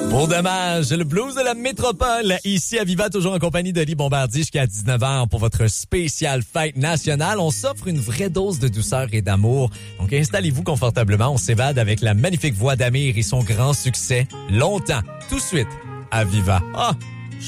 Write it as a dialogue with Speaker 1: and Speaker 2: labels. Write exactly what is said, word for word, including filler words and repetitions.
Speaker 1: Pour dommage, le blues de la métropole, ici à Viva, toujours en compagnie de Lee Bombardier jusqu'à dix-neuf heures pour votre spéciale fête nationale. On s'offre une vraie dose de douceur et d'amour. Donc installez-vous confortablement, on s'évade avec la magnifique voix d'Amir et son grand succès, Longtemps, tout de suite, à Viva. Ah!